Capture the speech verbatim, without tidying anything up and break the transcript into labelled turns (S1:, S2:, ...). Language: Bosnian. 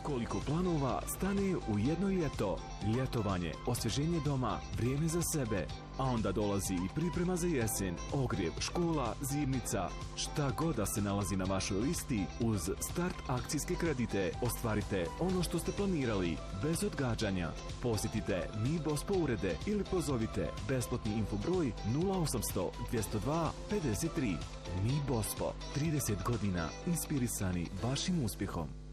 S1: Koliko planova stane u jedno ljeto. Ljetovanje, osvježenje doma, vrijeme za sebe. A onda dolazi i priprema za jesen, ogrjev, škola, zimnica. Šta god da se nalazi na vašoj listi, uz Start akcijske kredite ostvarite ono što ste planirali, bez odgađanja. Posjetite Mi Bospo urede ili pozovite besplatni info broj nula osamsto dvjesto dva pedeset tri. Mi Bospo, trideset godina inspirisani vašim uspjehom.